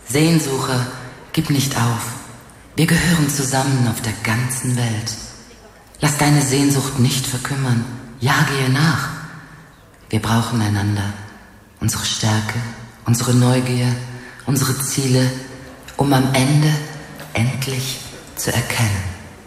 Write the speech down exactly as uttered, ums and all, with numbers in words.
Sehnsucher, gib nicht auf. Wir gehören zusammen auf der ganzen Welt. Lass deine Sehnsucht nicht verkümmern. Jage ihr nach. Wir brauchen einander. Unsere Stärke, unsere Neugier, unsere Ziele, um am Ende endlich zu erkennen.